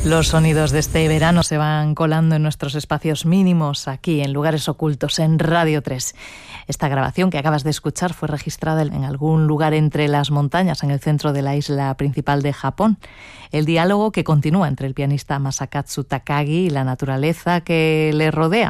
Los sonidos de este verano se van colando en nuestros espacios mínimos, aquí en Lugares Ocultos, en Radio 3. Esta grabación que acabas de escuchar fue registrada en algún lugar entre las montañas, en el centro de la isla principal de Japón. El diálogo que continúa entre el pianista Masakatsu Takagi y la naturaleza que le rodea